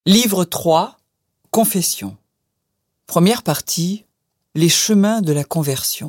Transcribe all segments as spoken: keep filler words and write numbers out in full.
Livre trois, Confession. Première partie, les chemins de la conversion.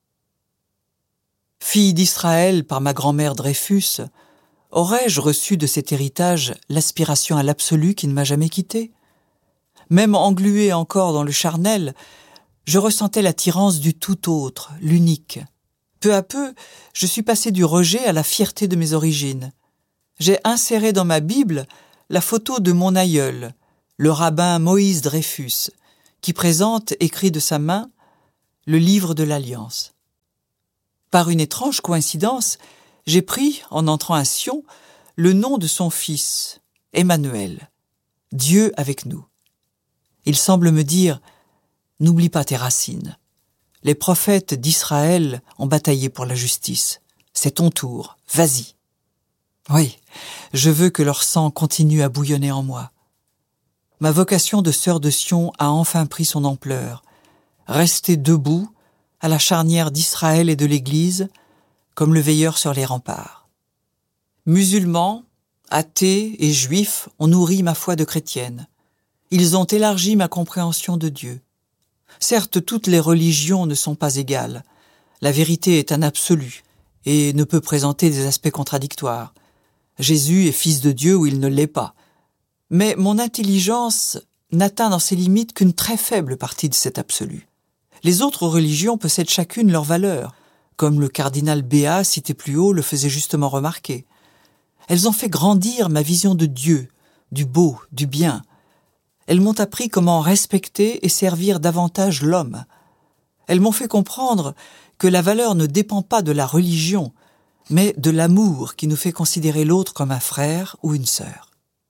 Fille d'Israël par ma grand-mère Dreyfus, aurais-je reçu de cet héritage l'aspiration à l'absolu qui ne m'a jamais quitté ? Même engluée encore dans le charnel, je ressentais l'attirance du tout autre, l'unique. Peu à peu, je suis passé du rejet à la fierté de mes origines. J'ai inséré dans ma Bible la photo de mon aïeul, le rabbin Moïse Dreyfus, qui présente, écrit de sa main, le livre de l'Alliance. Par une étrange coïncidence, j'ai pris, en entrant à Sion, le nom de son fils, Emmanuel, Dieu avec nous. Il semble me dire « N'oublie pas tes racines. Les prophètes d'Israël ont bataillé pour la justice. C'est ton tour, vas-y. » Oui, je veux que leur sang continue à bouillonner en moi. Ma vocation de sœur de Sion a enfin pris son ampleur. Rester debout, à la charnière d'Israël et de l'Église, comme le veilleur sur les remparts. Musulmans, athées et juifs ont nourri ma foi de chrétienne. Ils ont élargi ma compréhension de Dieu. Certes, toutes les religions ne sont pas égales. La vérité est un absolu et ne peut présenter des aspects contradictoires. Jésus est fils de Dieu ou il ne l'est pas. Mais mon intelligence n'atteint dans ses limites qu'une très faible partie de cet absolu. Les autres religions possèdent chacune leur valeur, comme le cardinal Béat, cité plus haut, le faisait justement remarquer. Elles ont fait grandir ma vision de Dieu, du beau, du bien. Elles m'ont appris comment respecter et servir davantage l'homme. Elles m'ont fait comprendre que la valeur ne dépend pas de la religion, mais de l'amour qui nous fait considérer l'autre comme un frère ou une sœur.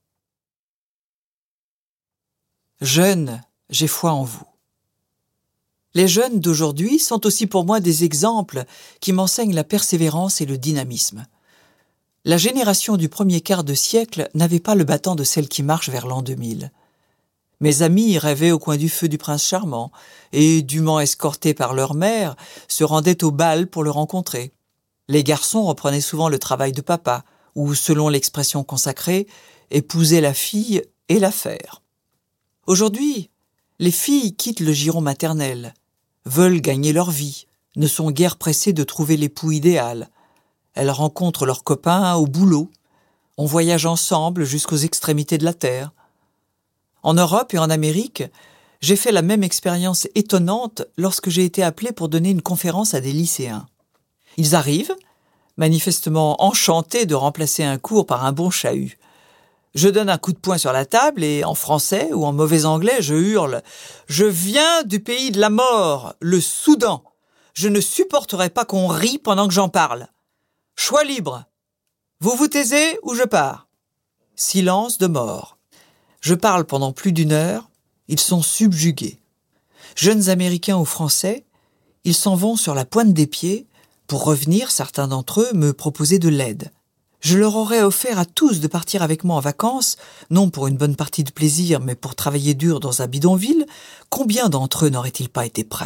Jeunes, j'ai foi en vous. Les jeunes d'aujourd'hui sont aussi pour moi des exemples qui m'enseignent la persévérance et le dynamisme. La génération du premier quart de siècle n'avait pas le battant de celle qui marche vers l'an deux mille. Mes amis rêvaient au coin du feu du prince charmant et, dûment escortés par leur mère, se rendaient au bal pour le rencontrer. Les garçons reprenaient souvent le travail de papa, ou, selon l'expression consacrée, épousaient la fille et l'affaire. Aujourd'hui, les filles quittent le giron maternel, veulent gagner leur vie, ne sont guère pressées de trouver l'époux idéal. Elles rencontrent leurs copains au boulot, on voyage ensemble jusqu'aux extrémités de la terre. En Europe et en Amérique, j'ai fait la même expérience étonnante lorsque j'ai été appelé pour donner une conférence à des lycéens. Ils arrivent, manifestement enchantés de remplacer un cours par un bon chahut. Je donne un coup de poing sur la table et, en français ou en mauvais anglais, je hurle « Je viens du pays de la mort, le Soudan. Je ne supporterai pas qu'on rie pendant que j'en parle. Choix libre. Vous vous taisez ou je pars ?» Silence de mort. Je parle pendant plus d'une heure, ils sont subjugués. Jeunes Américains ou Français, ils s'en vont sur la pointe des pieds. Pour revenir, certains d'entre eux me proposaient de l'aide. Je leur aurais offert à tous de partir avec moi en vacances, non pour une bonne partie de plaisir, mais pour travailler dur dans un bidonville. Combien d'entre eux n'auraient-ils pas été prêts ?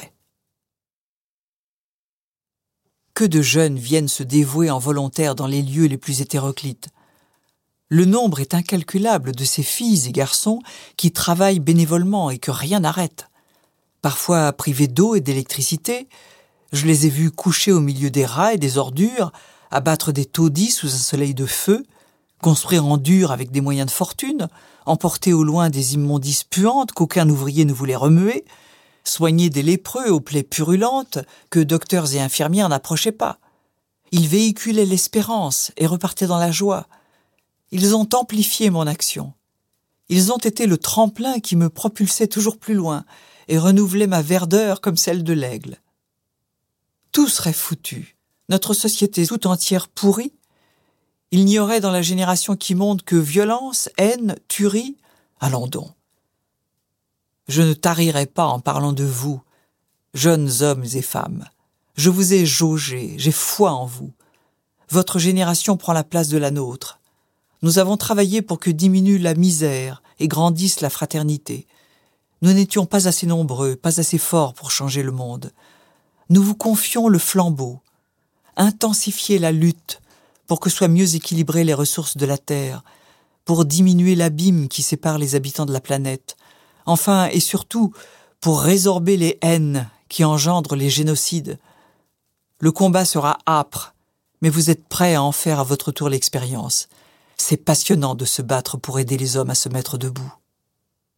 Que de jeunes viennent se dévouer en volontaires dans les lieux les plus hétéroclites. Le nombre est incalculable de ces filles et garçons qui travaillent bénévolement et que rien n'arrête. Parfois privés d'eau et d'électricité, je les ai vus coucher au milieu des rats et des ordures, abattre des taudis sous un soleil de feu, construire en dur avec des moyens de fortune, emporter au loin des immondices puantes qu'aucun ouvrier ne voulait remuer, soigner des lépreux aux plaies purulentes que docteurs et infirmières n'approchaient pas. Ils véhiculaient l'espérance et repartaient dans la joie. Ils ont amplifié mon action. Ils ont été le tremplin qui me propulsait toujours plus loin et renouvelait ma verdeur comme celle de l'aigle. Tout serait foutu, notre société tout entière pourrie. Il n'y aurait dans la génération qui monte que violence, haine, tuerie. Allons donc. Je ne tarirai pas en parlant de vous, jeunes hommes et femmes. Je vous ai jaugé, j'ai foi en vous. Votre génération prend la place de la nôtre. Nous avons travaillé pour que diminue la misère et grandisse la fraternité. Nous n'étions pas assez nombreux, pas assez forts pour changer le monde. Nous vous confions le flambeau. Intensifiez la lutte pour que soient mieux équilibrées les ressources de la terre, pour diminuer l'abîme qui sépare les habitants de la planète, enfin et surtout pour résorber les haines qui engendrent les génocides. Le combat sera âpre, mais vous êtes prêts à en faire à votre tour l'expérience. C'est passionnant de se battre pour aider les hommes à se mettre debout.